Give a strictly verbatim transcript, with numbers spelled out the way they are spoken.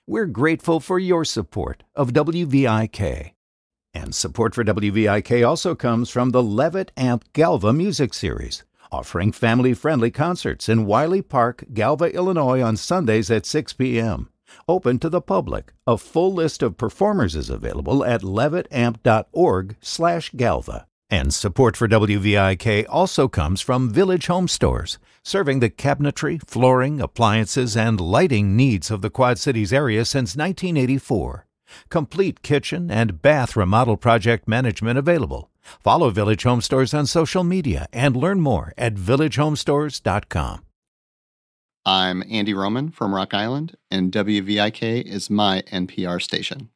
We're grateful for your support of W V I K. And support for W V I K also comes from the Levitt Amp Galva Music Series, offering family-friendly concerts in Wiley Park, Galva, Illinois on Sundays at six p.m. Open to the public. A full list of performers is available at levittamp.org slash galva. And support for W V I K also comes from Village Home Stores, serving the cabinetry, flooring, appliances, and lighting needs of the Quad Cities area since nineteen eighty-four. Complete kitchen and bath remodel project management available. Follow Village Home Stores on social media and learn more at village home stores dot com. I'm Andy Roman from Rock Island, and W V I K is my N P R station.